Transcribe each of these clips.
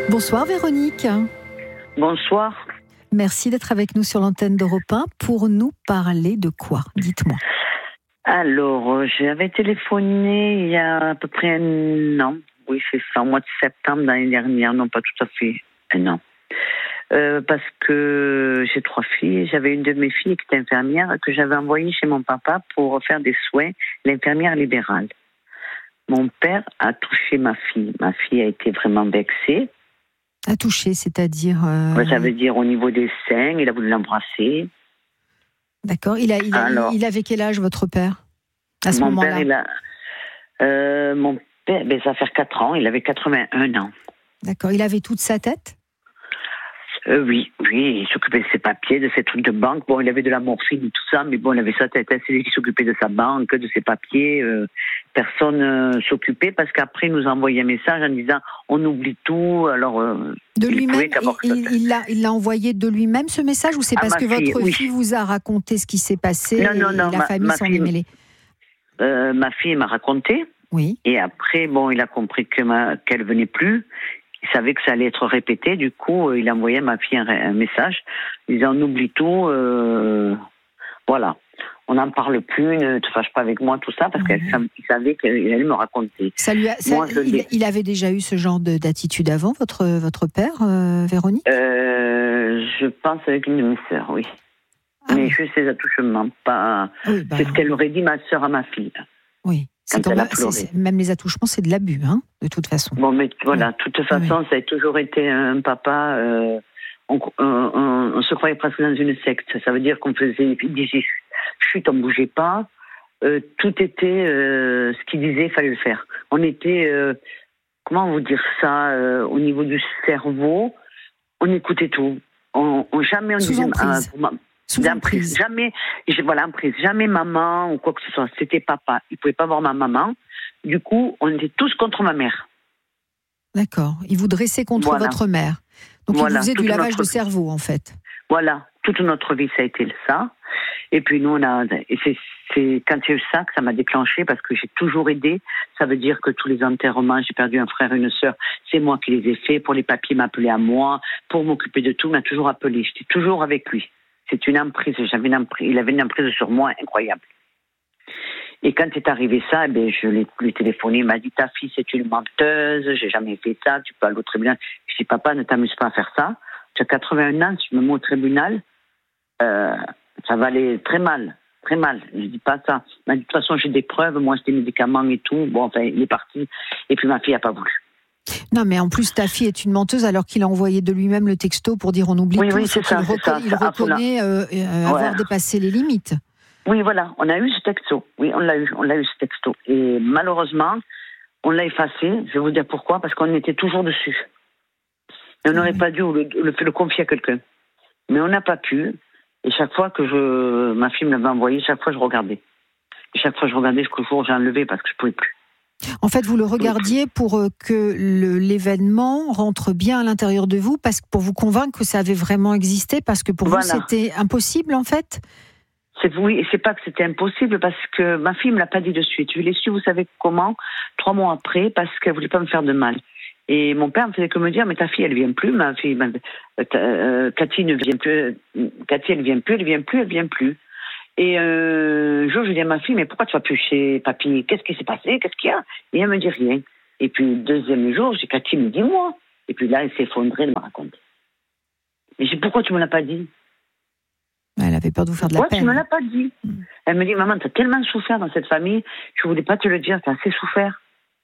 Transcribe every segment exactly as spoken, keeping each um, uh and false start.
Bonsoir Véronique. Bonsoir. Merci d'être avec nous sur l'antenne d'Europe un pour nous parler de quoi ? Dites-moi. Alors, j'avais téléphoné il y a à peu près un an. Oui, c'est ça, au mois de septembre l'année dernière. Non, pas tout à fait un an. Euh, parce que j'ai trois filles. J'avais une de mes filles qui était infirmière que j'avais envoyée chez mon papa pour faire des soins, l'infirmière libérale. Mon père a touché ma fille. Ma fille a été vraiment vexée. A touché, c'est-à-dire euh... ouais, ça veut dire au niveau des seins, il a voulu l'embrasser. D'accord. Il, a, il, a, Alors, il avait quel âge, votre père, à ce mon moment-là? Père, il a, euh, Mon père, ben, ça fait quatre ans, il avait quatre-vingt-un ans. D'accord. Il avait toute sa tête? Euh, oui, oui, il s'occupait de ses papiers, de ses trucs de banque. Bon, il avait de la morphine et tout ça, mais bon, il avait sa tête. C'est lui qui s'occupait de sa banque, de ses papiers. Euh, personne euh, s'occupait parce qu'après, il nous a envoyé un message en disant on oublie tout. Alors, euh, de lui-même, il, il, l'a, il l'a envoyé de lui-même ce message ou c'est parce que fille, votre oui. fille vous a raconté ce qui s'est passé non, non, non, et la ma, famille ma s'en fille, est mêlée? euh, Ma fille m'a raconté. Oui. Et après, bon, il a compris que ma, qu'elle venait plus. Il savait que ça allait être répété, du coup, euh, il a envoyé à ma fille un, un message disant on oublie tout, euh, voilà, on n'en parle plus, ne te fâche pas avec moi, tout ça, parce mmh. qu'il savait qu'il allait me raconter. Ça lui a, ça, moi, il, il avait déjà eu ce genre de, d'attitude avant, votre, votre père, euh, Véronique euh, Je pense avec une de mes sœurs, oui. Ah, mais oui. Juste ses attouchements, pas. Oui, bah, c'est ce qu'elle aurait dit ma sœur à ma fille. Oui. C'est quand même, c'est, c'est, même les attouchements, c'est de l'abus, hein, de toute façon. Bon, mais voilà, de oui. toute façon, oui. ça a toujours été un papa. Euh, on, on, on, on se croyait presque dans une secte. Ça veut dire qu'on faisait, il disait chut, on ne bougeait pas. Euh, tout était euh, ce qu'il disait, il fallait le faire. On était, euh, comment vous dire ça, euh, au niveau du cerveau, on écoutait tout. On, on jamais on Sous disait. emprise. Euh, Sous emprise. Jamais, voilà, emprise. Jamais maman ou quoi que ce soit. C'était papa. Il ne pouvait pas voir ma maman. Du coup, on était tous contre ma mère. D'accord. Il vous dressait contre voilà. votre mère. Donc, voilà. il vous faisait du lavage de cerveau, en fait. Voilà. Toute notre vie, ça a été ça. Et puis, nous, on a. Et c'est, c'est quand il y a eu ça que ça m'a déclenché parce que j'ai toujours aidé. Ça veut dire que tous les enterrements, j'ai perdu un frère et une sœur. C'est moi qui les ai faits. Pour les papiers, il m'appelait à moi. Pour m'occuper de tout, il m'a toujours appelé. J'étais toujours avec lui. C'est une emprise. J'avais une emprise. Il avait une emprise sur moi incroyable. Et quand est arrivé ça, eh bien, je l'ai, lui téléphoné. Il m'a dit ta fille c'est une menteuse. J'ai jamais fait ça. Tu peux aller au tribunal. Je dis papa, ne t'amuse pas à faire ça. Tu as quatre-vingt-un ans. Si je me mets au tribunal, euh, ça va aller très mal, très mal. Je dis pas ça. Il m'a dit de toute façon j'ai des preuves. Moi j'ai des médicaments et tout. Bon, enfin il est parti. Et puis ma fille a pas voulu. Non, mais en plus, ta fille est une menteuse alors qu'il a envoyé de lui-même le texto pour dire on oublie oui, tout. Oui, c'est ça, il, c'est reco- ça, il reconnaît euh, euh, avoir ouais. dépassé les limites. Oui, voilà, on a eu ce texto. Oui, on l'a eu, on l'a eu ce texto. Et malheureusement, on l'a effacé. Je vais vous dire pourquoi, parce qu'on était toujours dessus. Et on n'aurait oui. pas dû le, le, le confier à quelqu'un. Mais on n'a pas pu. Et chaque fois que je, ma fille me l'avait envoyé, chaque fois je regardais. Et chaque fois je regardais, jusqu'au jour où j'ai enlevé parce que je ne pouvais plus. En fait, vous le regardiez pour que le, l'événement rentre bien à l'intérieur de vous, parce que pour vous convaincre que ça avait vraiment existé, parce que pour voilà. vous, c'était impossible, en fait. C'est, oui, c'est pas que c'était impossible, parce que ma fille me l'a pas dit de suite. Je l'ai su, vous savez comment, trois mois après, parce qu'elle voulait pas me faire de mal. Et mon père me faisait que me dire, mais ta fille, elle vient plus, ma fille, ma, euh, Cathy ne vient plus, Cathy, elle vient plus, elle vient plus, elle vient plus. Et euh, un jour, je dis à ma fille, mais pourquoi tu vas plus chez papy? Qu'est-ce qui s'est passé? Qu'est-ce qu'il y a? Et elle me dit rien. Et puis, le deuxième jour, j'ai Cathy me dit, moi. Et puis là, elle s'est effondrée, elle me raconte. Et j'ai dit, pourquoi tu me l'as pas dit? Elle avait peur de vous faire de la pourquoi peine. Pourquoi tu me l'as pas dit? mmh. Elle me dit, maman, tu as tellement souffert dans cette famille, je voulais pas te le dire, tu as assez souffert.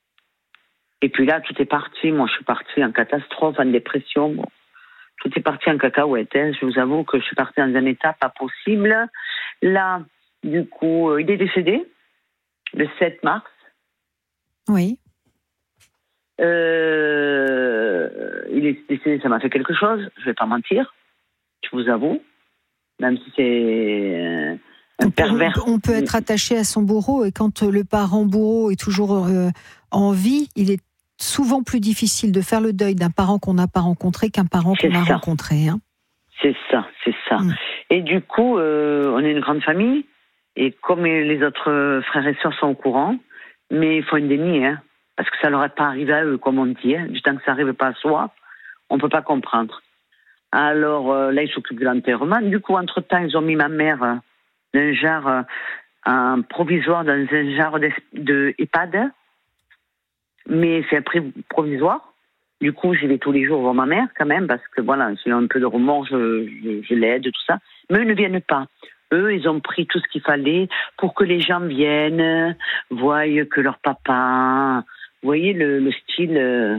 Et puis là, tout est parti. Moi, je suis partie en catastrophe, en dépression. Bon. Tout est parti en cacahuète. Hein. Je vous avoue que je suis partie dans un état pas possible. Là, du coup, euh, il est décédé le sept mars. Oui. Euh, il est décédé, ça m'a fait quelque chose. Je vais pas mentir. Je vous avoue. Même si c'est un on pervers. Peut, on peut être attaché à son bourreau. Et quand le parent bourreau est toujours euh, en vie, il est souvent plus difficile de faire le deuil d'un parent qu'on n'a pas rencontré qu'un parent c'est qu'on a ça. rencontré. Hein. C'est ça, c'est ça. Mmh. Et du coup, euh, on est une grande famille, et comme les autres frères et sœurs sont au courant, mais il faut un déni, hein, parce que ça leur est pas arrivé à eux, comme on dit, hein, du temps que ça n'arrive pas à soi, On ne peut pas comprendre. Alors euh, là, ils s'occupent de l'enterrement. Du coup, entre-temps, ils ont mis ma mère euh, dans un genre euh, un provisoire, dans un genre de, de EHPAD. Mais c'est un prix provisoire. Du coup, j'y vais tous les jours voir ma mère quand même, parce que voilà, j'ai un peu de remords, je, je, je l'aide, tout ça. Mais eux ne viennent pas. Eux, ils ont pris tout ce qu'il fallait pour que les gens viennent, voient que leur papa... Vous voyez le, le style... Euh,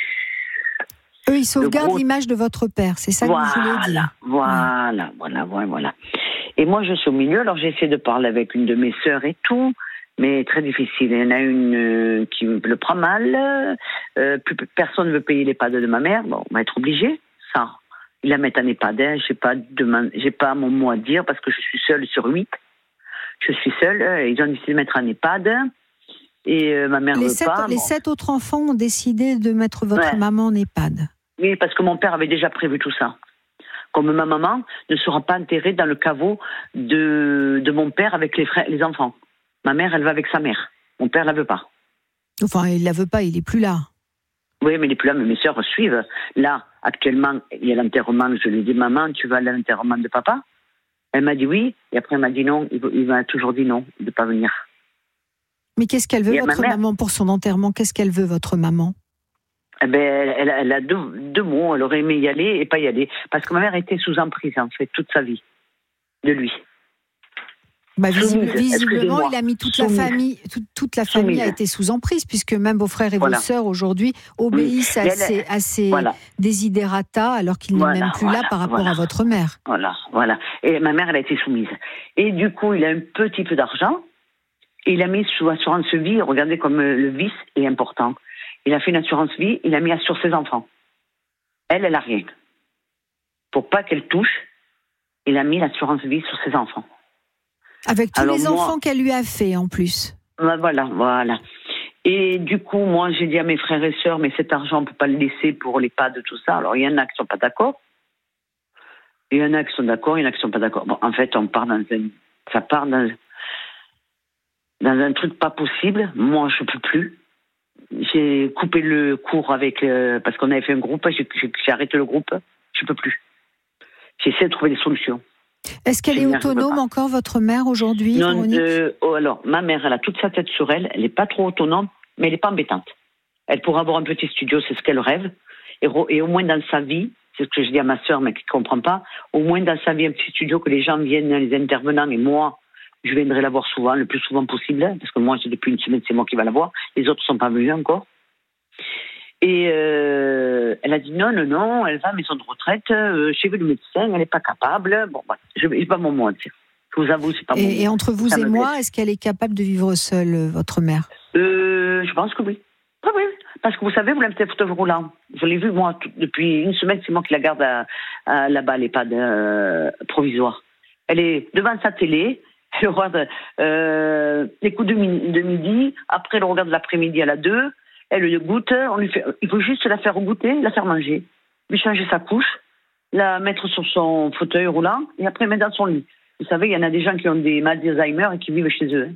Eux, ils sauvegardent gros... l'image de votre père, c'est ça voilà, que vous voulez dire. Voilà, ouais. voilà, voilà, voilà. Et moi, je suis au milieu, alors j'essaie de parler avec une de mes sœurs et tout, mais très difficile. Il y en a une euh, qui le prend mal, euh, plus personne ne veut payer l'EHPAD de ma mère, bon, on va être obligé, ça. Ils la mettent en EHPAD, hein. j'ai pas de, j'ai pas mon mot à dire parce que je suis seule sur huit. Je suis seule, euh, ils ont décidé de mettre en EHPAD et euh, ma mère les veut sept, pas. Les bon. sept autres enfants ont décidé de mettre votre ouais. maman en EHPAD. Oui, parce que mon père avait déjà prévu tout ça. Comme ma maman ne sera pas enterrée dans le caveau de, de mon père avec les, frères, les enfants. Ma mère, elle va avec sa mère. Mon père la veut pas. Enfin, il la veut pas, il est plus là. Oui, mais il n'est plus là, mais mes sœurs suivent. Là, actuellement, il y a l'enterrement. Je lui ai dit, maman, tu vas à l'enterrement de papa? Elle m'a dit oui, et après elle m'a dit non. Il m'a toujours dit non, de ne pas venir. Mais qu'est-ce qu'elle veut, votre ma maman, pour son enterrement? Qu'est-ce qu'elle veut, votre maman? Eh ben, elle, elle, elle a deux, deux mots. Elle aurait aimé y aller et pas y aller. Parce que ma mère était sous emprise, en fait, toute sa vie, de lui. Bah, visible, visiblement, il a mis toute Soumise. la famille, toute, toute la famille Soumise. a été sous emprise, puisque même vos frères et voilà. vos sœurs aujourd'hui obéissent oui. à, ces, à ces voilà. desiderata, alors qu'il n'est voilà, même plus voilà, là par rapport voilà. à votre mère. Voilà, voilà. Et ma mère, elle a été soumise. Et du coup, il a un petit peu d'argent, et il a mis sous assurance vie. Regardez comme le vice est important. Il a fait une assurance vie, il a mis sur ses enfants. Elle, elle a rien. Pour pas qu'elle touche, il a mis l'assurance vie sur ses enfants. Avec tous Alors les moi, enfants qu'elle lui a fait, en plus. Voilà, voilà. Et du coup, moi, j'ai dit à mes frères et sœurs, mais cet argent, on ne peut pas le laisser pour l'EHPAD, tout ça. Alors, il y en a qui ne sont pas d'accord. Il y en a qui sont d'accord, il y en a qui ne sont pas d'accord. Bon, en fait, on part dans un... Ça part dans, dans un truc pas possible. Moi, je ne peux plus. J'ai coupé le cours avec... Euh, parce qu'on avait fait un groupe, j'ai, j'ai, j'ai arrêté le groupe. Je ne peux plus. J'essaie de trouver des solutions. Est-ce qu'elle est autonome encore, votre mère, aujourd'hui, Non, Véronique euh, oh, alors, ma mère, elle a toute sa tête sur elle. Elle n'est pas trop autonome, mais elle n'est pas embêtante. Elle pourrait avoir un petit studio, c'est ce qu'elle rêve. Et, et au moins dans sa vie, c'est ce que je dis à ma sœur, mais qui ne comprend pas, au moins dans sa vie, un petit studio, que les gens viennent, les intervenants, et moi, je viendrai la voir souvent, le plus souvent possible, parce que moi, c'est depuis une semaine, c'est moi qui va la voir. Les autres ne sont pas venus encore. Et euh, elle a dit non, non, non, elle va à maison de retraite, euh, j'ai vu le médecin, elle n'est pas capable. Bon, bah, je n'ai pas mon mot à dire. Je vous avoue, c'est pas mon mot. Et entre vous et moi, est-ce qu'elle est capable de vivre seule, votre mère? euh, Je pense que oui. Ah oui, parce que vous savez, vous l'avez peut-être fauteuil roulant. Je l'ai vu, moi, tout, depuis une semaine, c'est moi qui la garde à, à, là-bas, à l'EHPAD euh, provisoire. Elle est devant sa télé, elle regarde euh, les coups de, mi- de midi, après elle regarde l'après-midi à la deux. Elle le goûte, on lui fait, il faut juste la faire goûter, la faire manger, lui changer sa couche, la mettre sur son fauteuil roulant et après mettre dans son lit. Vous savez, il y en a des gens qui ont des maladies d'Alzheimer et qui vivent chez eux. Hein.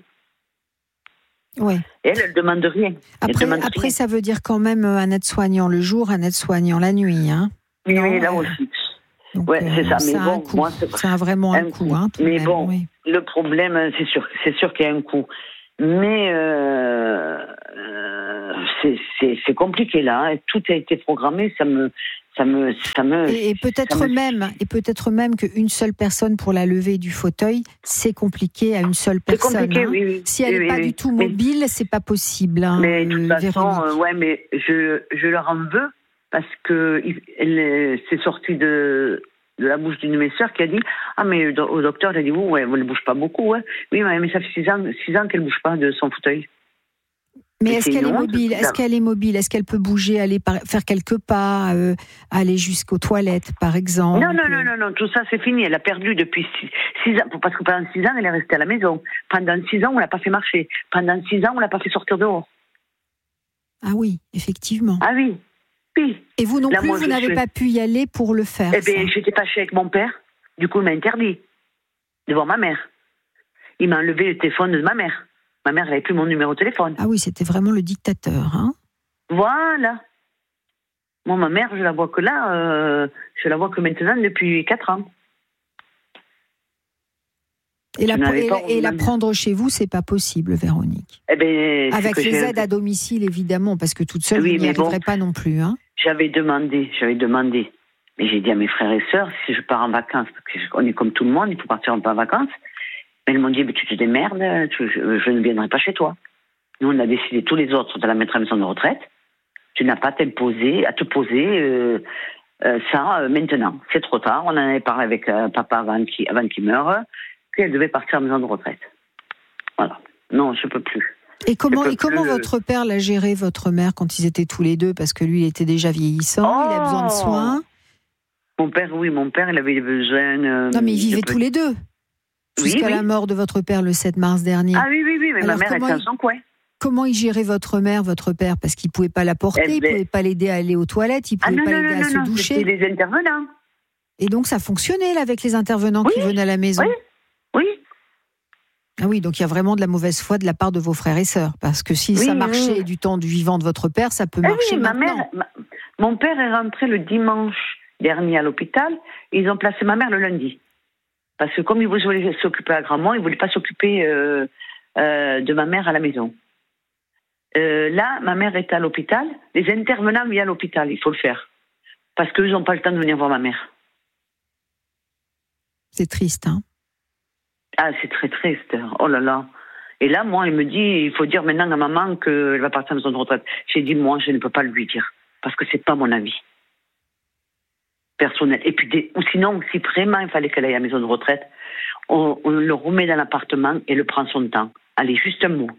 Oui. Et elle, elle ne demande rien. Après, demande après rien. Ça veut dire quand même un aide-soignant le jour, un aide-soignant la nuit. Hein. Oui, non, oui, là euh... aussi. Donc, ouais, c'est ça. Euh, Mais bon, un moi, c'est, c'est un vraiment un, un coup. coup hein, mais même, bon, oui. Le problème, c'est sûr, c'est sûr qu'il y a un coût. Mais euh, euh, c'est, c'est, c'est compliqué là. Hein. Tout a été programmé. Ça me, ça me, ça me. Et, et peut-être me... même, et peut-être même qu'une seule personne pour la lever du fauteuil, c'est compliqué à une seule personne. C'est compliqué, hein. oui, oui. Si elle n'est oui, pas oui, du oui. tout mobile, mais, c'est pas possible. Hein, mais de toute façon, Véronique. Euh, ouais, mais je, je leur en veux parce que elle, c'est sorti de. de la bouche d'une de mes sœurs qui a dit « Ah, mais au docteur, elle a dit « Oui, ouais, elle ne bouge pas beaucoup. Ouais. » Oui, mais ça fait six ans, six ans qu'elle ne bouge pas de son fauteuil. Mais est-ce qu'elle est mobile? Est-ce qu'elle est mobile? Est-ce qu'elle peut bouger, aller par... faire quelques pas, euh, aller jusqu'aux toilettes, par exemple? Non, non, non, non, non, tout ça, c'est fini. Elle a perdu depuis six, six ans. Parce que pendant six ans, elle est restée à la maison. Pendant six ans, on ne l'a pas fait marcher. Pendant six ans, on ne l'a pas fait sortir dehors. Ah oui, effectivement. Ah oui. Oui. Et vous non Là, plus, moi, vous n'avez suis... pas pu y aller pour le faire? Eh bien, j'étais fâchée avec mon père. Du coup, il m'a interdit de voir ma mère. Il m'a enlevé le téléphone de ma mère. Ma mère n'avait plus mon numéro de téléphone. Ah oui, c'était vraiment le dictateur, hein? Voilà. Moi, ma mère, je la vois que là, euh, je la vois que maintenant depuis quatre ans. Et, la, et, la, et la prendre chez vous, c'est pas possible, Véronique. Eh ben, avec les aides à domicile, évidemment, parce que toute seule, oui, vous n'y arriverez bon, pas non plus. Hein. J'avais demandé, j'avais demandé. Mais j'ai dit à mes frères et sœurs, si je pars en vacances, parce qu'on est comme tout le monde, il faut partir un peu en vacances. Mais elles m'ont dit, mais tu te démerdes, tu, je, je ne viendrai pas chez toi. Nous, on a décidé tous les autres de la mettre à la maison de retraite. Tu n'as pas à t'imposer, à te poser euh, euh, ça euh, maintenant. C'est trop tard. On en avait parlé avec euh, papa avant qu'il, avant qu'il meure. Elle devait partir à la maison de retraite. Voilà. Non, je peux plus. Et comment, et comment plus... votre père l'a géré, votre mère, quand ils étaient tous les deux? Parce que lui, il était déjà vieillissant, oh il a besoin de soins. Mon père, oui, mon père, il avait besoin... Euh, non, mais ils vivaient tous les deux. Jusqu'à oui, oui. la mort de votre père le sept mars dernier. Ah oui, oui, oui, mais alors, ma mère était dans son coin. Comment il gérait votre mère, votre père? Parce qu'il ne pouvait pas la porter, eh ben... il ne pouvait pas l'aider à aller aux toilettes, il ne pouvait ah, non, pas l'aider non, à non, se non, doucher. C'était les intervenants. Et donc, ça fonctionnait, là, avec les intervenants oui, qui venaient à la maison. Oui. Oui. Ah oui, donc il y a vraiment de la mauvaise foi de la part de vos frères et sœurs. Parce que si oui, ça marchait oui. du temps du vivant de votre père, ça peut eh marcher oui, ma maintenant. Mère, ma, mon père est rentré le dimanche dernier à l'hôpital et ils ont placé ma mère le lundi. Parce que comme ils voulaient s'occuper à Grandmont, ils ne voulaient pas s'occuper euh, euh, de ma mère à la maison. Euh, là, ma mère est à l'hôpital. Les intervenants viennent à l'hôpital, il faut le faire. Parce qu'eux n'ont pas le temps de venir voir ma mère. C'est triste, hein? Ah, c'est très triste. Oh là là. Et là, moi, il me dit, il faut dire maintenant à maman qu'elle va partir à la maison de retraite. J'ai dit, moi, je ne peux pas lui dire. Parce que c'est pas mon avis. Personnel. Et puis, des, ou sinon, si vraiment il fallait qu'elle aille à la maison de retraite, on, on le remet dans l'appartement et le prend son temps. Allez, juste un mot.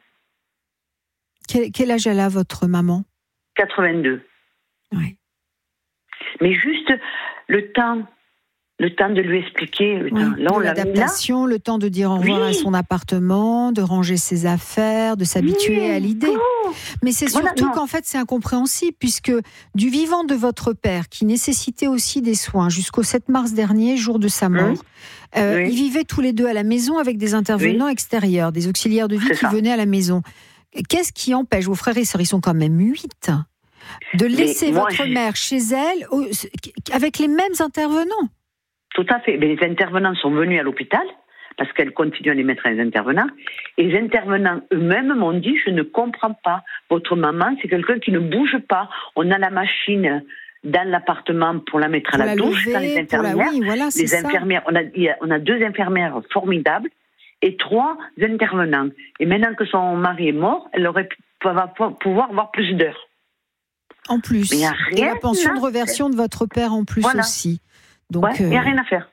Quel, quel âge elle a, votre maman? quatre-vingt-deux. Oui. Mais juste le temps... Le temps de lui expliquer. Le oui, temps. Là, on l'adaptation, le temps de dire au revoir oui. à son appartement, de ranger ses affaires, de s'habituer oui. à l'idée. Oh. Mais c'est surtout voilà, qu'en fait, c'est incompréhensible, puisque du vivant de votre père, qui nécessitait aussi des soins jusqu'au sept mars dernier, jour de sa mort, mmh. euh, oui. ils vivaient tous les deux à la maison avec des intervenants oui. extérieurs, des auxiliaires de vie c'est qui ça. venaient à la maison. Qu'est-ce qui empêche vos frères et sœurs, ils sont quand même huit, de laisser moi, votre j'ai... mère chez elle avec les mêmes intervenants? Tout à fait. Mais les intervenants sont venus à l'hôpital parce qu'elle continue à les mettre à les intervenants. Et les intervenants eux-mêmes m'ont dit, je ne comprends pas. Votre maman, c'est quelqu'un qui ne bouge pas. On a la machine dans l'appartement pour la mettre pour à la, la douche. Lever, quand les infirmières, la... oui, voilà, c'est les infirmières, on a, on a deux infirmières formidables et trois intervenants. Et maintenant que son mari est mort, elle aurait pu pouvoir avoir plus d'heures. En plus. Mais y a rien et la pension de reversion de votre père en plus voilà. aussi. Donc, il ouais, n'y a rien à faire.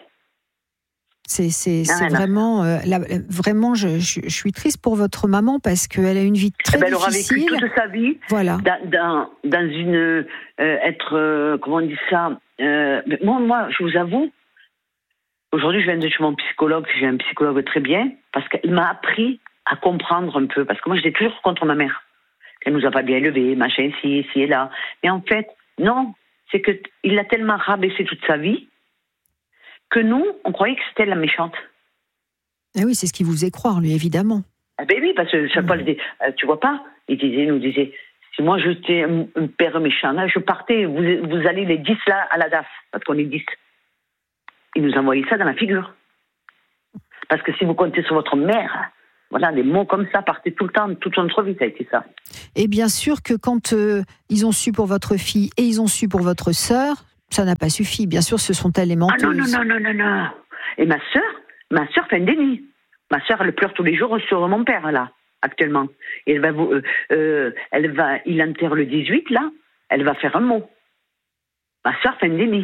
C'est, c'est, c'est vraiment, euh, la, vraiment je, je, je suis triste pour votre maman parce qu'elle a une vie très eh ben, difficile. Elle aura vécu toute sa vie voilà. dans, dans, dans une... Euh, être... Euh, comment on dit ça euh, moi, moi, je vous avoue, aujourd'hui, je viens de chez mon psychologue, j'ai un psychologue très bien, parce qu'elle m'a appris à comprendre un peu, parce que moi, j'étais toujours contre ma mère. Elle nous a pas bien élevés, machin, ici, ici et là. Mais en fait, non... c'est qu'il l'a tellement rabaissé toute sa vie que nous, on croyait que c'était la méchante. Ah oui, c'est ce qu'il vous faisait croire, lui, évidemment. Ah ben oui, parce que chaque fois, mmh. euh, tu vois pas, il disait, nous disait, si moi j'étais un, un père méchant, là, je partais, vous, vous allez les dix là à la D A F, parce qu'on est dix. Il nous envoyait ça dans la figure. Parce que si vous comptez sur votre mère... Voilà, des mots comme ça partaient tout le temps, toute notre vie, ça a été ça. Et bien sûr que quand euh, ils ont su pour votre fille et ils ont su pour votre sœur, ça n'a pas suffi. Bien sûr, ce sont elles les menteuses. Ah non, non, non, non, non, non. Et ma sœur, ma sœur fait un déni. Ma sœur, elle pleure tous les jours sur mon père, là, actuellement. Et elle va, euh, euh, elle va, il enterre le dix-huit, là, elle va faire un mot. Ma sœur fait un déni.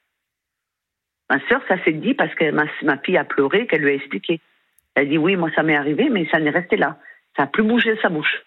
Ma sœur, ça s'est dit parce que ma, ma fille a pleuré, qu'elle lui a expliqué. Elle dit oui, moi ça m'est arrivé, mais ça n'est resté là. Ça n'a plus bougé de sa bouche.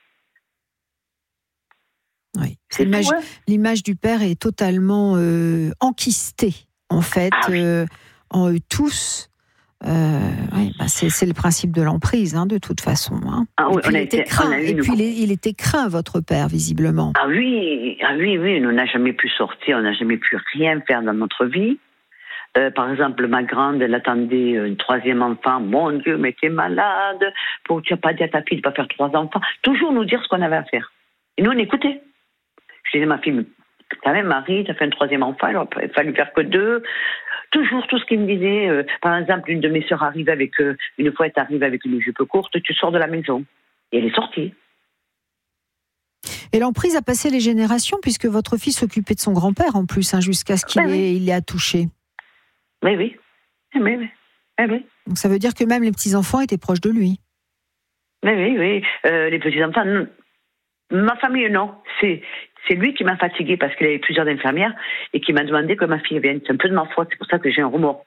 Oui. C'est l'image, tout, ouais. l'image du père est totalement euh, enquistée, en fait. Ah, oui. euh, en eux tous. Euh, oui, bah c'est, c'est le principe de l'emprise, hein, de toute façon. Hein. Ah, oui, et puis, il, été, était craint, et puis il, est, il était craint, votre père, visiblement. Ah oui, ah oui, oui, on n'a jamais pu sortir, on n'a jamais pu rien faire dans notre vie. Euh, par exemple, ma grande, elle attendait un troisième enfant. Mon Dieu, mais t'es malade. Pour, tu n'as pas dit à ta fille de ne pas faire trois enfants. Toujours nous dire ce qu'on avait à faire. Et nous, on écoutait. Je disais à ma fille, t'as un mari, t'as fait un troisième enfant, il aurait fallu faire que deux. Toujours tout ce qu'il me disait. Euh, par exemple, une de mes sœurs arrive avec, euh, une fois elle arrive avec une jupe courte, tu sors de la maison. Et elle est sortie. Et l'emprise a passé les générations, puisque votre fils s'occupait de son grand-père en plus, hein, jusqu'à ce qu'il ben ait, oui. il ait touché. Oui, oui. Oui, oui. Oui, oui. Donc ça veut dire que même les petits-enfants étaient proches de lui. Oui, oui, oui. Euh, les petits-enfants, non. Ma famille, non. C'est, c'est lui qui m'a fatiguée parce qu'il avait plusieurs infirmières et qui m'a demandé que ma fille vienne. C'est un peu de ma faute, c'est pour ça que j'ai un remords.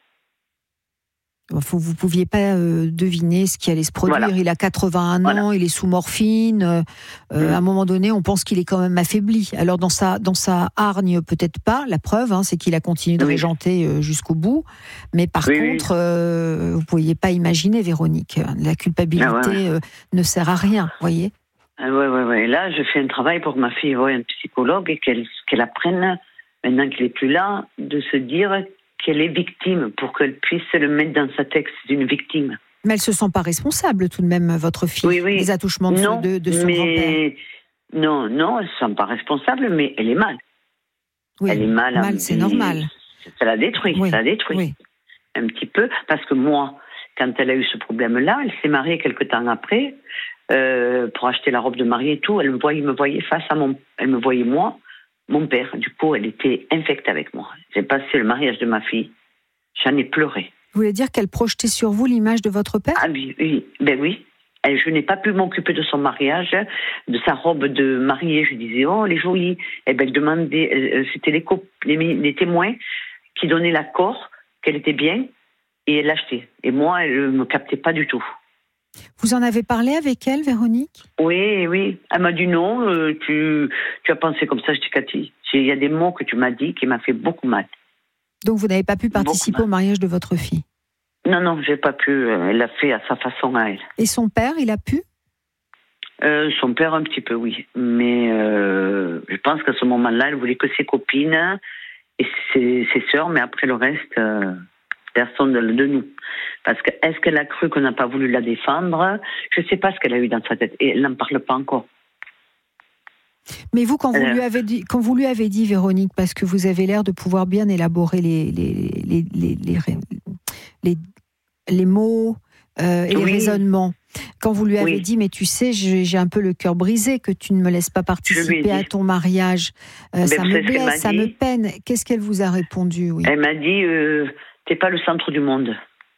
Vous ne pouviez pas euh, deviner ce qui allait se produire. Voilà. Il a quatre-vingt-un voilà. ans, il est sous morphine. Euh, mmh. À un moment donné, on pense qu'il est quand même affaibli. Alors dans sa, dans sa hargne, peut-être pas. La preuve, hein, c'est qu'il a continué de oui. régenter euh, jusqu'au bout. Mais par oui, contre, oui. Euh, vous ne pouviez pas imaginer, Véronique. La culpabilité ah, ouais, ouais. Euh, ne sert à rien, voyez. Ah, ouais, ouais, ouais. Là, je fais un travail pour que ma fille voie un psychologue et qu'elle, qu'elle apprenne, maintenant qu'il n'est plus là, de se dire qu'elle est victime, pour qu'elle puisse le mettre dans sa tête, c'est une victime. Mais elle ne se sent pas responsable tout de même, votre fille, oui, oui. des attouchements de, non, de, de son mais... grand-père. Non, non, elle ne se sent pas responsable, mais elle est mal. Oui, elle est mal. mal c'est normal. Ça la détruit, oui. ça la détruit. Oui. Un petit peu, parce que moi, quand elle a eu ce problème-là, elle s'est mariée quelque temps après, euh, pour acheter la robe de mariée et tout, elle me voyait, me voyait face à mon... Elle me voyait moi, mon père. Du coup, elle était infecte avec moi. J'ai passé le mariage de ma fille. J'en ai pleuré. Vous voulez dire qu'elle projetait sur vous l'image de votre père ? Ah oui, oui, ben oui. Et je n'ai pas pu m'occuper de son mariage, de sa robe de mariée. Je disais, oh, elle est jolie. Et ben, elle demandait, c'était les, co- les, les témoins qui donnaient l'accord qu'elle était bien et elle l'achetait. Et moi, elle ne me captait pas du tout. Vous en avez parlé avec elle, Véronique ? Oui, oui. Elle m'a dit non, euh, tu, tu as pensé comme ça. Je dis, Cathy, il y a des mots que tu m'as dit qui m'ont fait beaucoup mal. Donc vous n'avez pas pu participer au mariage de votre fille ? Non, non, j'ai pas pu. Elle l'a fait à sa façon à elle. Et son père, il a pu ? euh, Son père, un petit peu, oui. Mais euh, je pense qu'à ce moment-là, elle voulait que ses copines et ses, ses sœurs, mais après le reste, euh, personne de, de nous. Parce que est-ce qu'elle a cru qu'on n'a pas voulu la défendre ? Je ne sais pas ce qu'elle a eu dans sa tête. Et elle n'en parle pas encore. Mais vous, quand vous, euh, lui avez dit, quand vous lui avez dit, Véronique, parce que vous avez l'air de pouvoir bien élaborer les, les, les, les, les, les, les mots euh, et oui. les raisonnements, quand vous lui avez oui. dit, mais tu sais, j'ai, j'ai un peu le cœur brisé, que tu ne me laisses pas participer à ton mariage, euh, ça me blesse, ça me peine. Qu'est-ce qu'elle vous a répondu ? Oui. Elle m'a dit, euh, t'es pas le centre du monde.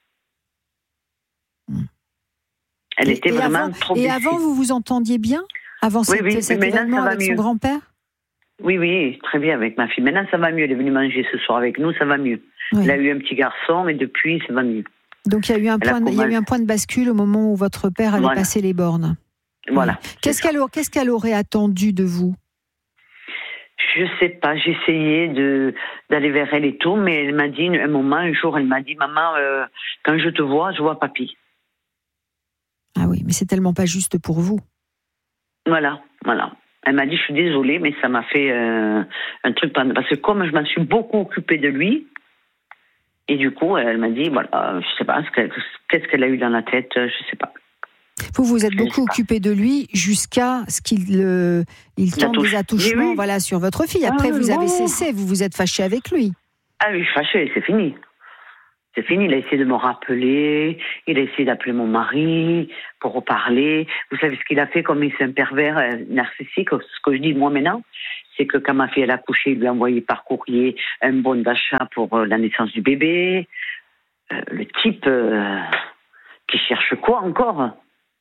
Hmm. Elle et, était et vraiment avant, trop Et blessée. Avant, vous vous entendiez bien ? Avant oui, oui, cet événement avec son grand-père ? Oui, oui, très bien avec ma fille. Maintenant, ça va mieux. Elle est venue manger ce soir avec nous, ça va mieux. Oui. Elle a eu un petit garçon et depuis, ça va mieux. Donc, il y a eu un, point de, il y a eu un point de bascule au moment où votre père allait voilà. passer les bornes. Voilà. Oui. Qu'est-ce qu'elle, qu'est-ce qu'elle aurait attendu de vous ? Je sais pas. J'ai essayé de, d'aller vers elle et tout, mais elle m'a dit, un moment, un jour, elle m'a dit, maman, euh, quand je te vois, je vois papy. Ah oui, mais c'est tellement pas juste pour vous. Voilà, voilà. Elle m'a dit, je suis désolée, mais ça m'a fait euh, un truc... Parce que comme je m'en suis beaucoup occupée de lui, et du coup, elle m'a dit, voilà, je sais pas, ce qu'elle, qu'est-ce qu'elle a eu dans la tête, je sais pas. Vous vous êtes je beaucoup occupée de lui jusqu'à ce qu'il euh, il tente des attouchements oui, oui. Voilà, sur votre fille. Après, ah, vous avez bon. cessé, vous vous êtes fâchée avec lui. Ah oui, fâchée, c'est fini. C'est fini, il a essayé de me rappeler, il a essayé d'appeler mon mari pour reparler. Vous savez ce qu'il a fait, comme il est un pervers euh, narcissique, ce que je dis moi maintenant, c'est que quand ma fille elle a accouché, il lui a envoyé par courrier un bon d'achat pour euh, la naissance du bébé. Euh, le type euh, qui cherche quoi encore ?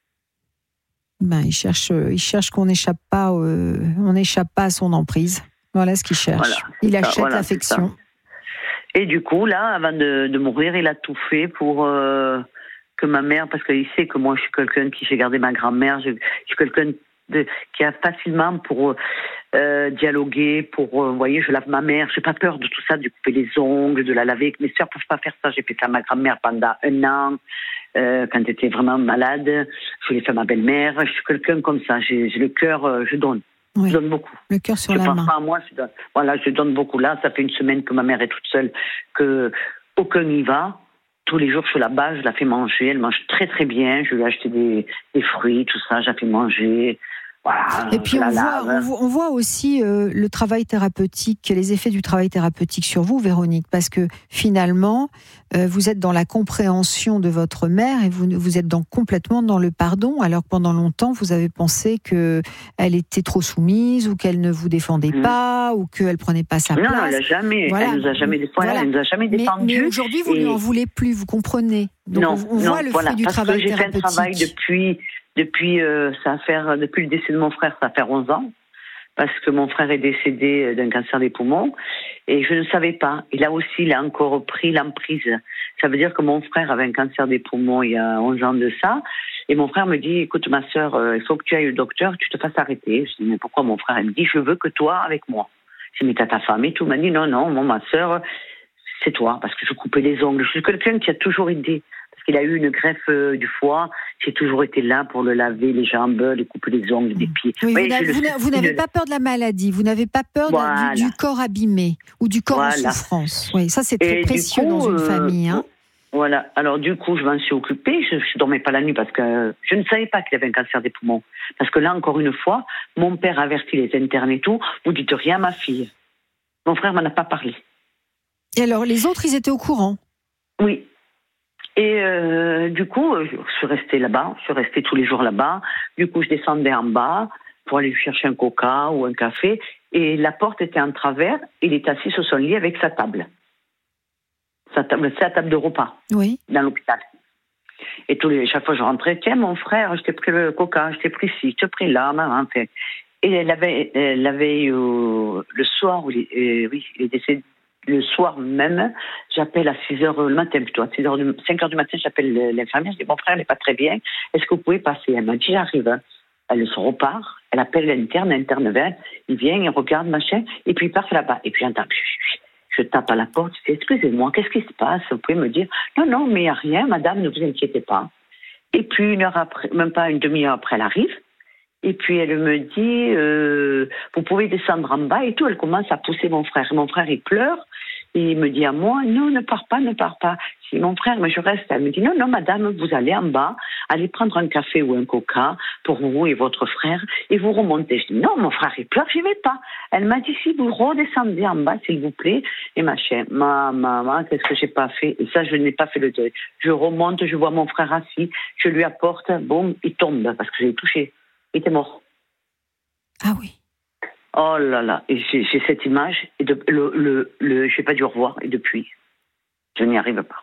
Ben, il cherche, il cherche qu'on n'échappe pas, euh, on n'échappe pas à son emprise. Voilà ce qu'il cherche. Voilà, il achète ça, voilà, l'affection. Et du coup, là, avant de, de mourir, il a tout fait pour euh, que ma mère, parce qu'il sait que moi, je suis quelqu'un qui, j'ai gardé ma grand-mère, je, je suis quelqu'un de, qui a facilement pour euh, dialoguer, pour, euh, vous voyez, je lave ma mère, j'ai pas peur de tout ça, de couper les ongles, de la laver. Mes sœurs peuvent pas faire ça. J'ai fait ça à ma grand-mère pendant un an, euh, quand elle était vraiment malade. Je l'ai fait à ma belle-mère. Je suis quelqu'un comme ça. J'ai, j'ai le cœur, euh, je donne. Oui, je donne beaucoup. Le cœur sur je la pense main. Pas à moi, je donne. Voilà, je donne beaucoup. Là, ça fait une semaine que ma mère est toute seule, que aucun n'y va. Tous les jours, je suis là-bas, je la fais manger. Elle mange très très bien. Je lui ai acheté des, des fruits, tout ça. Je la fais manger. Voilà, et puis on voit, on voit, on voit aussi euh, le travail thérapeutique, les effets du travail thérapeutique sur vous, Véronique, parce que finalement, euh, vous êtes dans la compréhension de votre mère et vous, vous êtes dans, complètement dans le pardon, alors que pendant longtemps, vous avez pensé qu'elle était trop soumise ou qu'elle ne vous défendait mmh. pas ou qu'elle prenait pas sa non, place. Non, elle, a jamais, voilà. elle nous a jamais, voilà, voilà. Elle nous a jamais défendu. Mais, mais aujourd'hui, vous ne et... lui en voulez plus, vous comprenez. Donc non, on, on non, voit le voilà, fruit du parce travail que j'ai thérapeutique. J'ai fait un travail depuis... Depuis, euh, ça va faire, depuis le décès de mon frère, ça va faire onze ans, parce que mon frère est décédé d'un cancer des poumons, et je ne savais pas. Et là aussi, il a encore pris l'emprise. Ça veut dire que mon frère avait un cancer des poumons il y a onze ans de ça, et mon frère me dit, écoute ma sœur, euh, il faut que tu ailles au docteur, que tu te fasses arrêter. Je dis, mais pourquoi mon frère? Il me dit, je veux que toi avec moi. Je dis, mais t'as ta femme et tout. Il m'a dit, non, non, moi, ma sœur, c'est toi, parce que je coupais les ongles. Je suis quelqu'un qui a toujours aidé. Il a eu une greffe euh, du foie. J'ai toujours été là pour le laver les jambes, lui couper les ongles des pieds. Oui, oui, vous, n'a, vous n'avez pas peur de la maladie, vous n'avez pas peur voilà. du, du corps abîmé ou du corps voilà. en souffrance. Oui, ça c'est très Et précieux coup, dans une famille. Hein. Voilà. Alors du coup, je m'en suis occupée. Je ne dormais pas la nuit parce que je ne savais pas qu'il avait un cancer des poumons. Parce que là, encore une fois, mon père avertit les internes et tout. Vous dites rien à ma fille. Mon frère m'en a pas parlé. Et alors, les autres, ils étaient au courant? Oui. Et euh, du coup, je suis restée là-bas, je suis restée tous les jours là-bas. Du coup, je descendais en bas pour aller lui chercher un coca ou un café. Et la porte était en travers. Il est assis sur son lit avec sa table. Sa table, c'est la table de repas oui. dans l'hôpital. Et tous les, chaque fois, je rentrais. Tiens, mon frère, je t'ai pris le coca, je t'ai pris ci, je t'ai pris là, maman. Et elle avait, elle avait euh, le soir, où il, euh, oui, il est décédé. Le soir même, j'appelle à six heures le matin, plutôt à six heures, cinq heures du matin, j'appelle l'infirmière, je dis, mon frère n'est pas très bien, est-ce que vous pouvez passer? Elle m'a dit, j'arrive. Elle se repart, elle appelle l'interne, l'interne vient, il vient, il regarde, machin, et puis il part là-bas. Et puis j'entends, je tape à la porte, je dis, excusez-moi, qu'est-ce qui se passe? Vous pouvez me dire, non, non, mais il n'y a rien, madame, ne vous inquiétez pas. Et puis une heure après, même pas une demi-heure après, elle arrive. Et puis elle me dit, euh, vous pouvez descendre en bas et tout. Elle commence à pousser mon frère. Mon frère, il pleure. Et il me dit à moi, non, ne pars pas, ne pars pas. Je dis, mon frère, mais je reste. Elle me dit, non, non, madame, vous allez en bas, allez prendre un café ou un coca pour vous et votre frère et vous remontez. Je dis, non, mon frère, il pleure, j'y vais pas. Elle m'a dit, si vous redescendez en bas, s'il vous plaît. Et machin, ma maman, qu'est-ce que j'ai pas fait? Et ça, je n'ai pas fait le deuil. Je remonte, je vois mon frère assis, je lui apporte, bon, il tombe parce que j'ai touché. Il était mort. Ah oui. Oh là là, et j'ai, j'ai cette image, et de, le, le, le, je n'ai pas dû revoir, et depuis, je n'y arrive pas.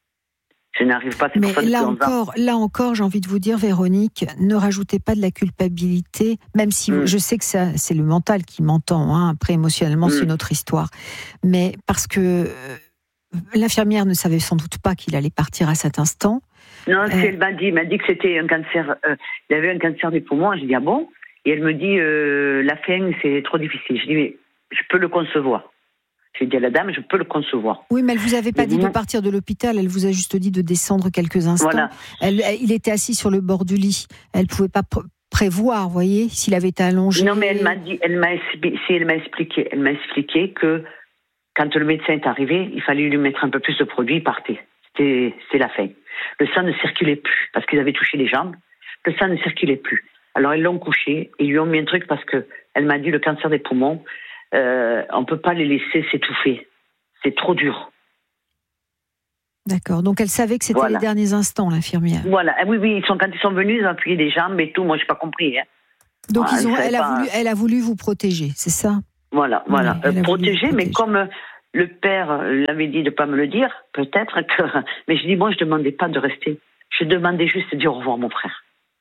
Je n'arrive pas, c'est Mais pour ça là encore, là encore, j'ai envie de vous dire, Véronique, ne rajoutez pas de la culpabilité, même si mm. je sais que ça, c'est le mental qui m'entend, hein, après émotionnellement, mm. c'est une autre histoire. Mais parce que euh, l'infirmière ne savait sans doute pas qu'il allait partir à cet instant. Non, euh, elle m'a dit, elle m'a dit que c'était un cancer, euh, il avait un cancer des poumons, j'ai dit, ah bon? Et elle me dit, euh, la fin, c'est trop difficile. Je dis, mais je peux le concevoir. J'ai dit à la dame, je peux le concevoir. Oui, mais elle ne vous avait pas et dit vous... de partir de l'hôpital, elle vous a juste dit de descendre quelques instants. Voilà. Elle, elle, il était assis sur le bord du lit. Elle ne pouvait pas pr- prévoir, vous voyez, s'il avait été allongé. Non, mais elle m'a dit, elle m'a, expli- si elle m'a expliqué, elle m'a expliqué que quand le médecin est arrivé, il fallait lui mettre un peu plus de produit, il partait. C'était, c'était la fin. Le sang ne circulait plus, parce qu'ils avaient touché les jambes. Le sang ne circulait plus. Alors, ils l'ont couché, ils lui ont mis un truc parce qu'elle m'a dit, le cancer des poumons, euh, on ne peut pas les laisser s'étouffer. C'est trop dur. D'accord. Donc, elle savait que c'était voilà. les derniers instants, l'infirmière. Voilà. Ah, oui, oui, ils sont, quand ils sont venus, ils ont appuyé des jambes et tout. Moi, je n'ai pas compris. Hein. Donc, voilà, ils ont, elle, a pas... voulu, elle a voulu vous protéger, c'est ça? Voilà, voilà. Oui, euh, protéger, mais comme le père l'avait dit de ne pas me le dire, peut-être que... Mais je dis, moi, je ne demandais pas de rester. Je demandais juste de dire au revoir à mon frère.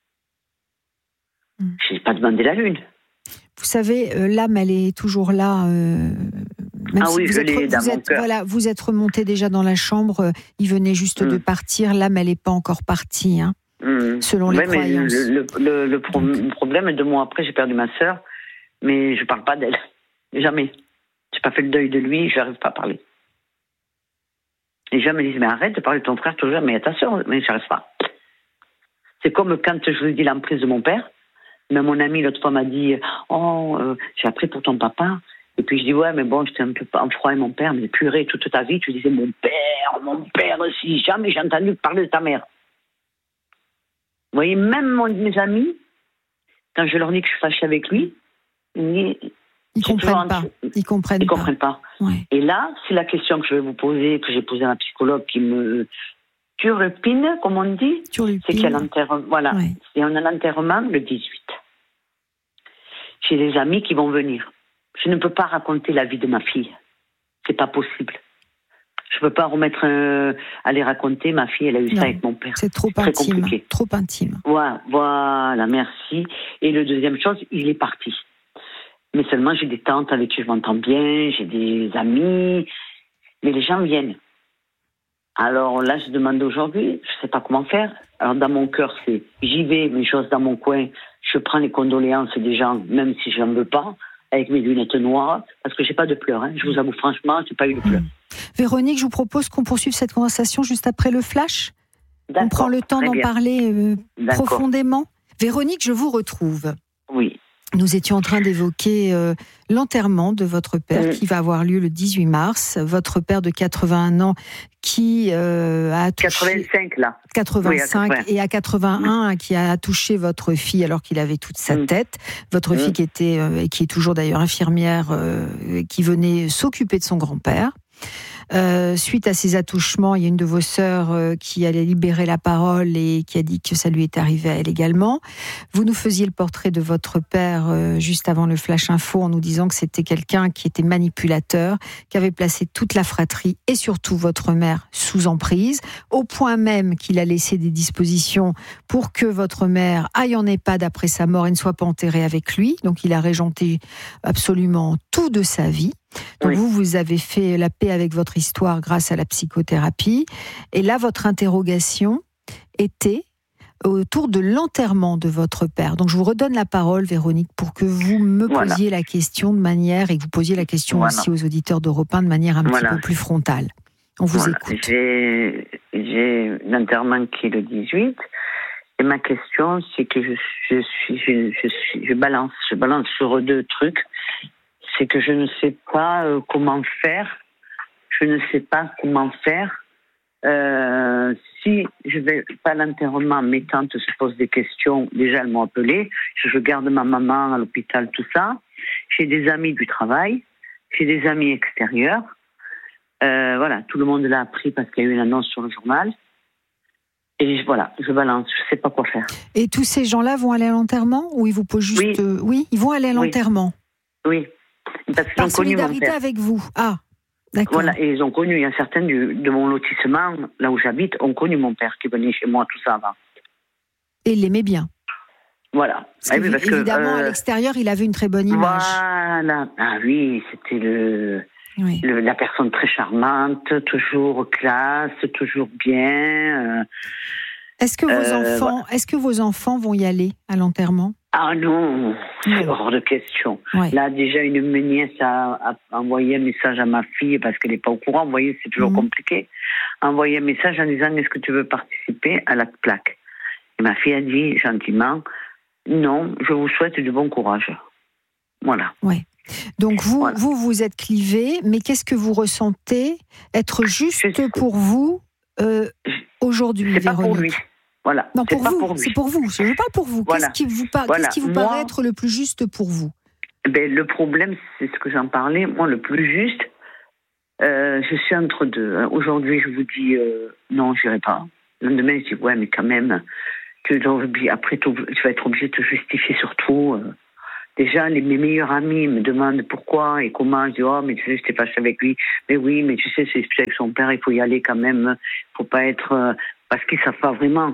Mm. Je n'ai pas demandé la lune. Vous savez, euh, l'âme, elle est toujours là. Euh, même ah si oui, vous je êtes, l'ai dans vous mon êtes, cœur. Voilà, vous êtes remonté déjà dans la chambre. Euh, il venait juste mm. de partir. L'âme, elle n'est pas encore partie, hein, mm. selon les ouais, croyances. Mais le, le, le, le, pro- le problème, deux mois après, j'ai perdu ma sœur, mais je ne parle pas d'elle. Jamais. Je n'ai pas fait le deuil de lui, je n'arrive pas à parler. Les gens me disent, mais arrête de parler de ton frère toujours, mais ta sœur, mais je n'arrive pas. C'est comme quand je vous dis l'emprise de mon père. Mais mon ami, l'autre fois, m'a dit, oh, euh, j'ai appris pour ton papa. Et puis je dis, ouais, mais bon, j'étais un peu en froid avec mon père, mais purée, toute ta vie, tu disais, mon père, mon père, si jamais j'ai entendu parler de ta mère. Vous voyez, même mon, mes amis, quand je leur dis que je suis fâchée avec lui, ils ne comprennent pas. Ils comprennent ils pas. comprennent pas. Ouais. Et là, c'est la question que je vais vous poser, que j'ai posée à ma psychologue qui me turlupine, comme on dit. Turlupine. C'est qu'il y a l'enterrement. Voilà. Ouais. Et on a l'enterrement le dix-huit. J'ai des amis qui vont venir. Je ne peux pas raconter la vie de ma fille. C'est pas possible. Je peux pas remettre un... aller raconter ma fille, elle a eu non, ça avec mon père. C'est trop très intime. Compliqué. Trop intime. Voilà, voilà, merci. Et le deuxième chose, il est parti. Mais seulement j'ai des tantes avec qui je m'entends bien, j'ai des amis, mais les gens viennent. Alors là, je demande aujourd'hui, je sais pas comment faire. Alors dans mon cœur, c'est j'y vais, mes choses dans mon coin, je prends les condoléances des gens, même si je n'en veux pas, avec mes lunettes noires, parce que j'ai pas de pleurs. Hein. Je vous avoue franchement, j'ai pas eu de pleurs. Mmh. Véronique, je vous propose qu'on poursuive cette conversation juste après le flash. D'accord, on prend le temps d'en bien. parler euh, profondément. Véronique, je vous retrouve. Oui. Nous étions en train d'évoquer euh, l'enterrement de votre père mmh. qui va avoir lieu le dix-huit mars. Votre père de quatre-vingt-un ans qui euh, a touché... quatre-vingt-cinq là. quatre-vingt-cinq oui, à et à quatre-vingt-un mmh. qui a touché votre fille alors qu'il avait toute sa mmh. tête. Votre mmh. fille qui était euh, et qui est toujours d'ailleurs infirmière, euh, qui venait s'occuper de son grand-père. Euh, suite à ces attouchements, il y a une de vos sœurs euh, qui allait libérer la parole et qui a dit que ça lui est arrivé à elle également. Vous nous faisiez le portrait de votre père euh, juste avant le Flash Info en nous disant que c'était quelqu'un qui était manipulateur, qui avait placé toute la fratrie et surtout votre mère sous emprise, au point même qu'il a laissé des dispositions pour que votre mère aille en EHPAD après sa mort et ne soit pas enterrée avec lui. Donc il a régenté absolument tout de sa vie. Donc oui. vous, vous avez fait la paix avec votre histoire grâce à la psychothérapie. Et là, votre interrogation était autour de l'enterrement de votre père. Donc je vous redonne la parole, Véronique, pour que vous me posiez voilà. la question de manière, et que vous posiez la question voilà. aussi aux auditeurs d'Europe un de manière un voilà. petit peu plus frontale. On vous voilà. écoute. J'ai, j'ai l'enterrement qui est le dix-huit. Et ma question, c'est que je, je, suis, je, je, suis, je, balance, je balance sur deux trucs. C'est que je ne sais pas euh, comment faire. Je ne sais pas comment faire. Euh, si je vais pas à l'enterrement, mes tantes se posent des questions. Déjà, elles m'ont appelé. Je, je garde ma maman à l'hôpital, tout ça. J'ai des amis du travail. J'ai des amis extérieurs. Euh, voilà, tout le monde l'a appris parce qu'il y a eu une annonce sur le journal. Et voilà, je balance. Je sais pas quoi faire. Et tous ces gens-là vont aller à l'enterrement ou ils vous posent juste... Oui, euh, oui ils vont aller à l'enterrement. Oui. oui. Parce Par solidarité avec vous. Ah, d'accord. Voilà, et ils ont connu, il y a certains du, de mon lotissement, là où j'habite, ont connu mon père qui venait chez moi, tout ça avant. Et il l'aimait bien. Voilà. Parce ah, parce évidemment, que, euh, à l'extérieur, il avait une très bonne image. Voilà. Ah oui, c'était le, oui. le, la personne très charmante, toujours classe, toujours bien. Euh, est-ce que vos euh, enfants, voilà. est-ce que vos enfants vont y aller à l'enterrement? Ah non, c'est non. hors de question. Ouais. Là, déjà, une nièce a, a envoyé un message à ma fille parce qu'elle n'est pas au courant. Vous voyez, c'est toujours mmh. compliqué. Envoyé un message en disant « Est-ce que tu veux participer à la plaque ?» Et ma fille a dit gentiment « Non, je vous souhaite du bon courage. » Voilà. Ouais. Donc, vous, voilà. vous, vous êtes clivés, mais qu'est-ce que vous ressentez être juste je... pour vous euh, aujourd'hui, c'est Véronique? Pas pour lui. Voilà. Non, c'est pour pas vous, pour c'est pour vous. Je ne veux pas pour vous. Voilà. Qu'est-ce qui vous, par... voilà. Qu'est-ce qui vous Moi, paraît être le plus juste pour vous? ben, le problème, c'est ce que j'en parlais. Moi, le plus juste, euh, je suis entre deux. Aujourd'hui, je vous dis euh, non, je n'irai pas. Le lendemain, je dis ouais, mais quand même, tu dois, après, tu vas être obligé de te justifier sur tout. Euh. Déjà, les, mes meilleurs amis me demandent pourquoi et comment. Je dis oh, mais tu sais, je t'ai fâché avec lui. Mais oui, mais tu sais, c'est avec son père, il faut y aller quand même. Il ne faut pas être. Euh, parce qu'ils ne savent pas vraiment.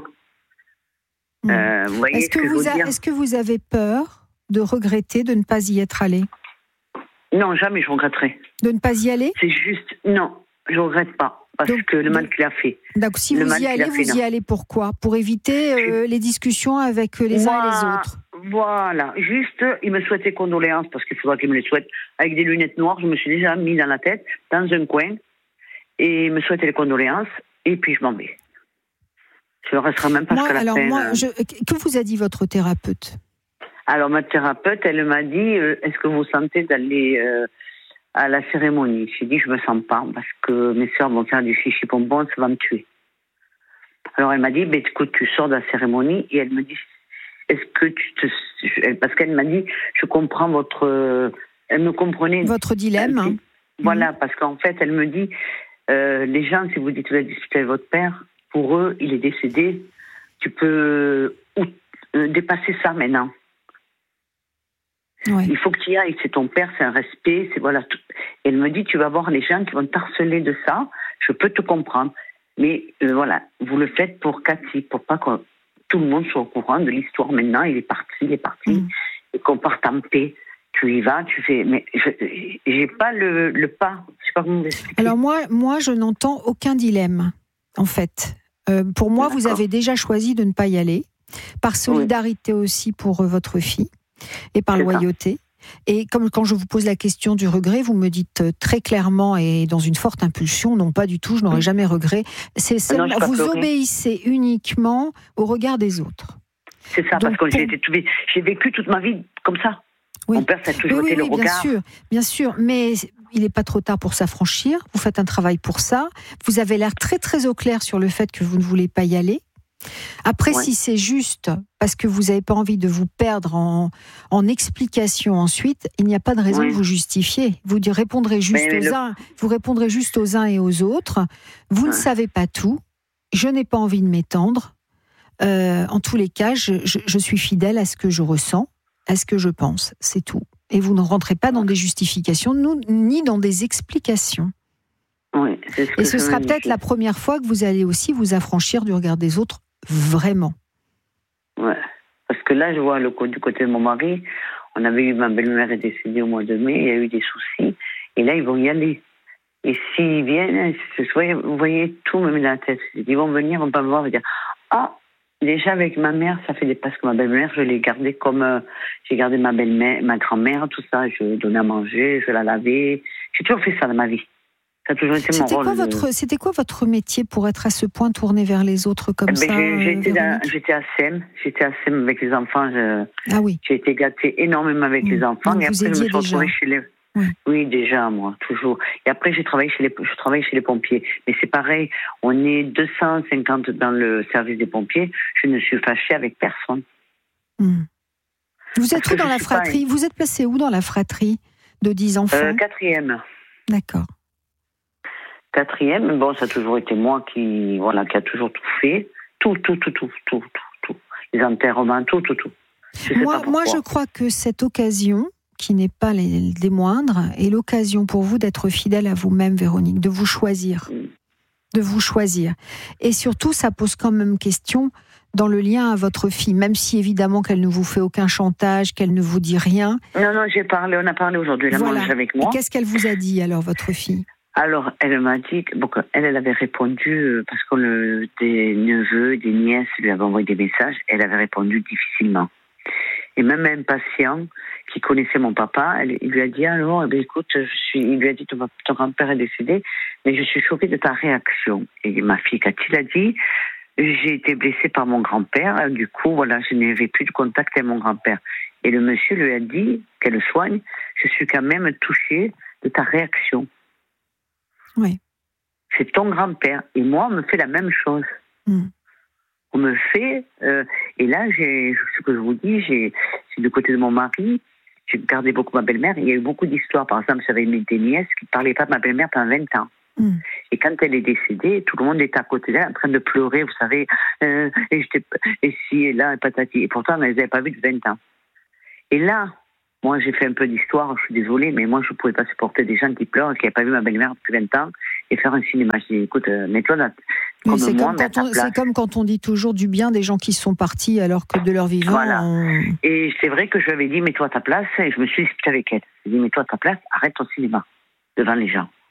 Euh, vous voyez est-ce, que, que vous a, est-ce que vous avez peur de regretter de ne pas y être allé? Non, jamais je regretterai. De ne pas y aller? C'est juste, non, je ne regrette pas, parce donc, que le mal qu'il a fait. Donc si le vous y allez, vous fait, y allez pourquoi? Pour éviter euh, les discussions avec les voilà, uns et les autres. Voilà, juste, il me souhaitait condoléances, parce qu'il faudra qu'il me les souhaite, avec des lunettes noires, je me suis déjà mis dans la tête, dans un coin, et il me souhaitait les condoléances, et puis je m'en vais. Je ne resterai même pas moi, jusqu'à la alors fin. Moi, je, que vous a dit votre thérapeute? Alors, ma thérapeute, elle m'a dit, euh, est-ce que vous sentez d'aller euh, à la cérémonie? J'ai dit, je ne me sens pas, parce que mes sœurs vont faire du chichi bonbon, ça va me tuer. Alors, elle m'a dit, ben, écoute, tu sors de la cérémonie, et elle me dit, est-ce que tu te... Parce qu'elle m'a dit, je comprends votre... Elle me comprenait. Votre dilemme. Hein. Voilà, mmh. parce qu'en fait, elle me dit, euh, les gens, si vous dites que vous avez discuté avec votre père, pour eux, il est décédé, tu peux euh, dépasser ça maintenant. Ouais. Il faut que tu y ailles, c'est ton père, c'est un respect, c'est voilà. Tout. Elle me dit, tu vas voir les gens qui vont t'harceler de ça, je peux te comprendre. Mais euh, voilà, vous le faites pour Cathy, pour pas que tout le monde soit au courant de l'histoire maintenant, il est parti, il est parti, mmh. et qu'on parte en paix. Tu y vas, tu fais... Mais je j'ai pas le, le pas, je sais pas comment vous expliquer. Alors moi, moi je n'entends aucun dilemme, en fait. Euh, pour moi, D'accord. vous avez déjà choisi de ne pas y aller, par solidarité oui. aussi pour votre fille, et par c'est loyauté. Ça. Et comme quand je vous pose la question du regret, vous me dites très clairement et dans une forte impulsion, non pas du tout, je n'aurais oui. jamais regret. C'est seulement, non, vous pleurer. obéissez uniquement au regard des autres. C'est ça, Donc, parce que pour... j'ai, été tout, j'ai vécu toute ma vie comme ça. Oui. Mon père, ça a toujours oui, été oui, le bien regard. Sûr, bien sûr, mais il n'est pas trop tard pour s'affranchir. Vous faites un travail pour ça. Vous avez l'air très très au clair sur le fait que vous ne voulez pas y aller. Après, ouais. si c'est juste parce que vous n'avez pas envie de vous perdre en, en explications ensuite, il n'y a pas de raison oui. de vous justifier. Vous répondrez juste mais, mais aux le... uns, vous répondrez juste aux uns et aux autres. Vous ouais. ne savez pas tout. Je n'ai pas envie de m'étendre. Euh, en tous les cas, je, je, je suis fidèle à ce que je ressens, à ce que je pense. C'est tout. Et vous ne rentrez pas dans des justifications, nous, ni dans des explications. Oui, c'est ce que et ce sera peut-être la première fois que vous allez aussi vous affranchir du regard des autres, vraiment. Ouais, parce que là, je vois le, du côté de mon mari, on avait eu, ma belle-mère est décédée au mois de mai, il y a eu des soucis, et là, ils vont y aller. Et s'ils viennent, vous voyez, tout me met dans la tête. Ils vont venir, on va me voir, on va dire, ah, déjà avec ma mère, ça fait des... Parce que ma belle-mère, je l'ai gardée comme... Euh, j'ai gardé ma belle-mère, ma grand-mère, tout ça, je donnais à manger, je la lavais. J'ai toujours fait ça dans ma vie. Ça a toujours été c'était mon quoi rôle. Votre, de... C'était quoi votre métier pour être à ce point tourné vers les autres comme ben, ça j'ai, j'étais, dans, j'étais à S E M, j'étais à S E M avec les enfants. Je, ah oui. J'ai été gâtée énormément avec mmh. les enfants. Donc et vous après, je me suis déjà. retrouvée chez les... Oui. oui, déjà, moi, toujours. Et après, j'ai travaillé chez les, je travaille chez les pompiers. Mais c'est pareil, on est deux cent cinquante dans le service des pompiers. Je ne suis fâchée avec personne. Mmh. Vous êtes où dans la fratrie? Vous êtes placé où dans la fratrie de dix enfants? euh, Quatrième. D'accord. Quatrième, bon, ça a toujours été moi qui, voilà, qui a toujours tout fait. Tout, tout, tout, tout, tout, tout, tout. Les enterrements, tout, tout, tout. Je moi, moi, je crois que cette occasion, qui n'est pas les, des moindres, est l'occasion pour vous d'être fidèle à vous-même, Véronique, de vous choisir. Mm. De vous choisir. Et surtout, ça pose quand même question dans le lien à votre fille, même si évidemment qu'elle ne vous fait aucun chantage, qu'elle ne vous dit rien. Non, non, j'ai parlé, on a parlé aujourd'hui, elle a voilà. mangé avec moi. Et qu'est-ce qu'elle vous a dit alors, votre fille? Alors, elle m'a dit que, bon, elle, elle avait répondu, parce que le, des neveux, des nièces lui avaient envoyé des messages, elle avait répondu difficilement. Et même un patient qui connaissait mon papa, elle, il lui a dit, alors, eh bien, écoute, je suis, il lui a dit, ton, ton grand-père est décédé, mais je suis choquée de ta réaction. Et ma fille, Cathy, l'a dit, j'ai été blessée par mon grand-père, du coup, voilà, je n'avais plus de contact avec mon grand-père. Et le monsieur lui a dit, qu'elle le soigne, je suis quand même touchée de ta réaction. Oui. C'est ton grand-père. Et moi, on me fait la même chose. Mm. On me fait... Euh, et là, j'ai, ce que je vous dis, j'ai, c'est du côté de mon mari, j'ai gardé beaucoup ma belle-mère. Il y a eu beaucoup d'histoires. Par exemple, j'avais des nièces qui ne parlaient pas de ma belle-mère pendant vingt ans. Mm. Et quand elle est décédée, tout le monde était à côté d'elle en train de pleurer, vous savez. Euh, et, j'étais, et si, et là, et patati. Et pourtant, on ne les avait pas vues de vingt ans. Et là... Moi, j'ai fait un peu d'histoire, je suis désolée, mais moi, je ne pouvais pas supporter des gens qui pleurent, qui n'avaient pas vu ma belle-mère depuis vingt ans, et faire un cinéma. Je dis, écoute, euh, mets-toi là. Comme c'est, moi, comme on, c'est comme quand on dit toujours du bien des gens qui sont partis alors que de leur vivant. Voilà. On... Et c'est vrai que je lui avais dit, mets-toi à ta place, et je me suis expliquée avec elle. Je lui ai dit, mets-toi à ta place, arrête ton cinéma devant les gens.